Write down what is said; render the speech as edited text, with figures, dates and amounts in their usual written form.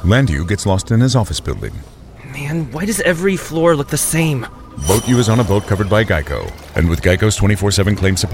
Landu gets lost in his office building. Man, why does every floor look the same? Boat U is on a boat covered by Geico. And with Geico's 24/7 claim support,